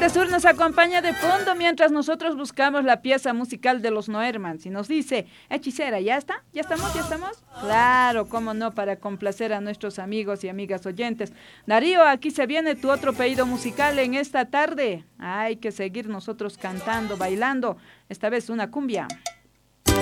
de Sur nos acompaña de fondo mientras nosotros buscamos la pieza musical de los Noermans y nos dice, hechicera, ¿ya está? ¿Ya estamos? ¿Ya estamos? Claro, cómo no, para complacer a nuestros amigos y amigas oyentes. Darío, aquí se viene tu otro pedido musical en esta tarde. Hay que seguir nosotros cantando, bailando, esta vez una cumbia.